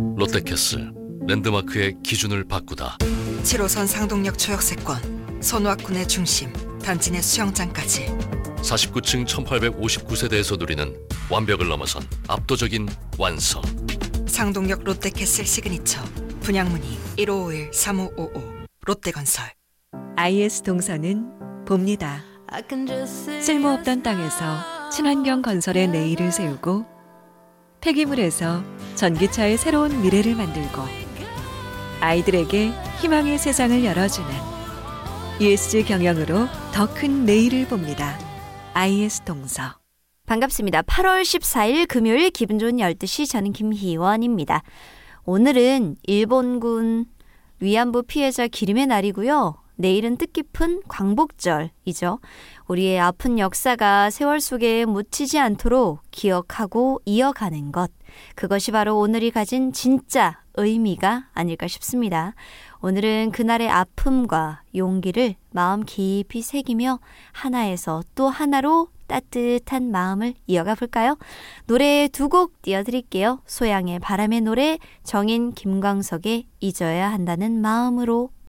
롯데캐슬 랜드마크의 기준을 바꾸다. 7호선 상동역 초역세권, 손왁군의 중심, 단지 내 수영장까지 49층 1859세대에서 누리는 완벽을 넘어선 압도적인 완성. 상동역 롯데캐슬 시그니처 분양문의 1551-3555 롯데건설. IS 동서는 봅니다. 쓸모없던 땅에서 친환경 건설의 내일을 세우고 폐기물에서 전기차의 새로운 미래를 만들고 아이들에게 희망의 세상을 열어주는 ESG 경영으로 더 큰 내일을 봅니다. IS 동서. 반갑습니다. 8월 14일 금요일 기분 좋은 12시, 저는 김희원입니다. 오늘은 일본군 위안부 피해자 기림의 날이고요. 내일은 뜻깊은 광복절이죠. 우리의 아픈 역사가 세월 속에 묻히지 않도록 기억하고 이어가는 것, 그것이 바로 오늘이 가진 진짜 의미가 아닐까 싶습니다. 오늘은 그날의 아픔과 용기를 마음 깊이 새기며 하나에서 또 하나로 따뜻한 마음을 이어가 볼까요? 노래 두 곡 띄워드릴게요. 소양의 바람의 노래, 정인 김광석의 잊어야 한다는 마음으로.